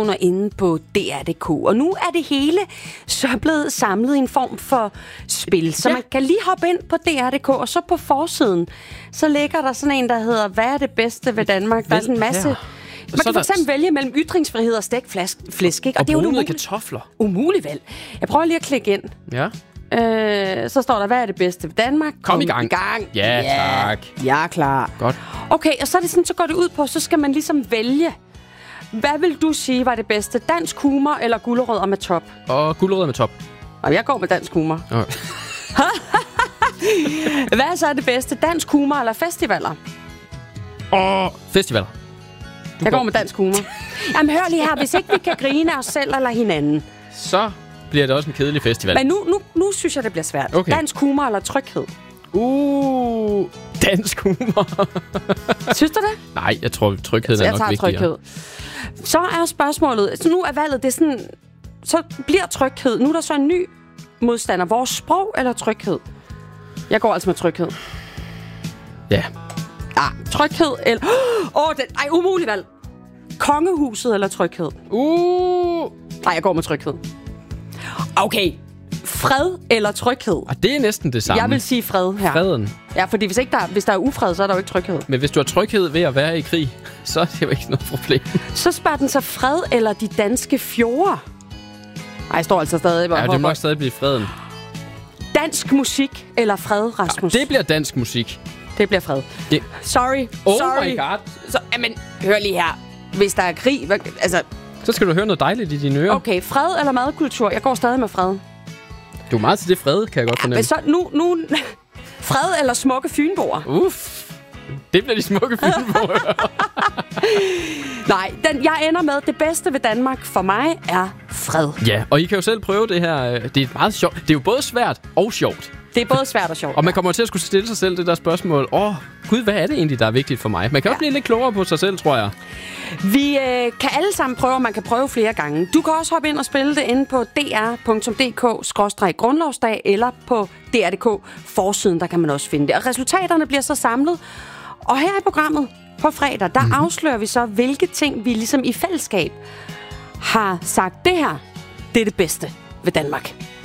Radioen og inde på DR.dk. Og nu er det hele så blevet samlet i en form for spil. Så man kan lige hoppe ind på DR.dk, og så på forsiden, så ligger der sådan en, der hedder, hvad er det bedste ved Danmark? Der er sådan en masse... Man kan for eksempel vælge mellem ytringsfrihed og stegt flæsk, ikke? Og det er jo kartofler. Umuligt valg. Jeg prøver lige at klikke ind. Ja. Så står der, hvad er det bedste ved Danmark? Kom i gang. Ja, tak. Jeg er klar. Godt. Okay, og så er det sådan, så går det ud på, så skal man ligesom vælge. Hvad vil du sige var det bedste? Dansk humor eller gulerødder med top? Og gulerødder med top. Og jeg går med dansk humor. Okay. Hvad så er det bedste? Dansk humor eller festivaler? Festivaler. Jeg går med dansk humor. Jamen hør lige her, hvis ikke vi kan grine os selv eller hinanden, så bliver det også en kedelig festival. Men nu synes jeg, det bliver svært. Okay. Dansk humor eller tryghed? Dansk humor. Synes du det? Nej, jeg tror, trygheden er nok vigtigere. Tryghed. Så er spørgsmålet, så nu er valget, det er sådan, så bliver tryghed. Nu er der så en ny modstander. Vores sprog eller tryghed? Jeg går altså med tryghed. Ja. Tryghed eller... umulig valg. Kongehuset eller tryghed? Nej, jeg går med tryghed. Okay. Fred eller tryghed? Det er næsten det samme. Jeg vil sige fred her. Freden. Ja, fordi hvis der er ufred, så er der jo ikke tryghed. Men hvis du har tryghed ved at være i krig, så er det jo ikke noget problem. Så spørger den så fred eller de danske fjorde? Nej, jeg står altså stadig bare. Ja, det må nok stadig blive freden. Dansk musik eller fred, Rasmus? Det bliver dansk musik. Det bliver fred. Sorry. My god. Men hør lige her. Hvis der er krig, så skal du høre noget dejligt i dine ører. Okay, fred eller madkultur? Jeg går stadig med fred. Du er meget til det fred, kan jeg godt fornemme. Men så nu fred eller smukke fynboer? Det bliver de smukke fynboer. Nej, jeg ender med, det bedste ved Danmark for mig er fred. Ja, og I kan jo selv prøve det her. Det er meget sjovt. Det er jo både svært og sjovt. Det er både svært og sjovt. Og man kommer til at skulle stille sig selv det der spørgsmål. Gud, hvad er det egentlig, der er vigtigt for mig? Man kan også blive lidt klogere på sig selv, tror jeg. Vi kan alle sammen prøve, og man kan prøve flere gange. Du kan også hoppe ind og spille det inde på dr.dk/grundlovsdag eller på dr.dk forsiden, der kan man også finde det. Og resultaterne bliver så samlet. Og her i programmet på fredag, der afslører vi så, hvilke ting vi ligesom i fællesskab har sagt, det her, det er det bedste ved Danmark.